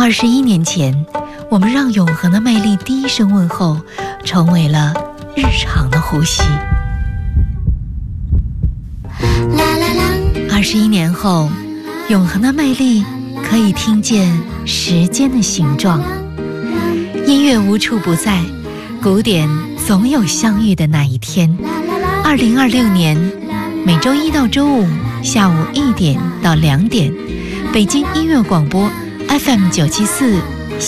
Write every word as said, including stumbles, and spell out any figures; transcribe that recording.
二十一年前，我们让永恒的魅力第一声问候成为了日常的呼吸。二十一年后，永恒的魅力可以听见时间的形状。音乐无处不在，古典总有相遇的那一天。二零二六年，每周一到周五下午一点到两点，北京音乐广播 F M 九七四